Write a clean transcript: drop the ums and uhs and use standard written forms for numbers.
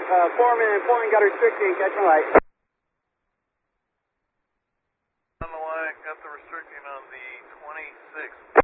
Foreman got restricting, catch my light. On the line, got the restricting on the 26.